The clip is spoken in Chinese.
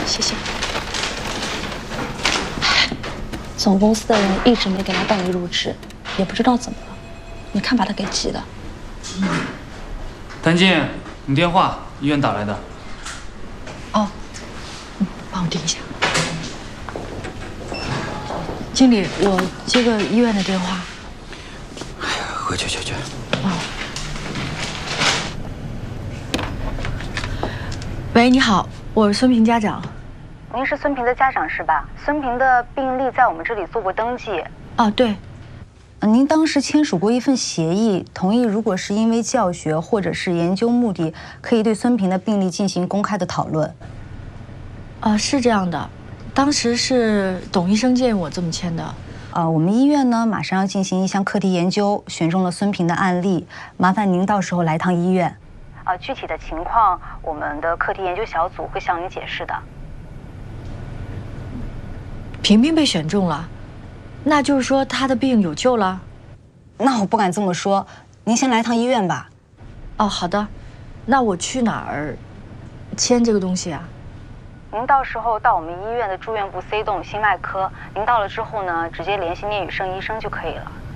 谢谢。总公司的人一直没给他办理入职，也不知道怎么了。你看把他给急的。 谭静，你电话，医院打来的。 哦，帮我递一下。经理，我接个医院的电话。 去。 哦。喂，你好，我是孙平家长。 您是孙平的家长是吧？孙平的病历在我们这里做过登记。 哦，对。 您当时签署过一份协议，同意如果是因为教学或者是研究目的，可以对孙平的病历进行公开的讨论。 是这样的，当时是董医生建议我这么签的。 我们医院呢马上要进行一项课题研究，选中了孙平的案例，麻烦您到时候来趟医院。具体的情况，我们的课题研究小组会向您解释的。 平平被选中了，那就是说他的病有救了？ 那我不敢这么说，您先来趟医院吧。 哦，好的，那我去哪儿签这个东西啊？ 您到时候到我们医院的住院部 C 栋心外科，您到了之后呢，直接联系聂宇胜医生就可以了。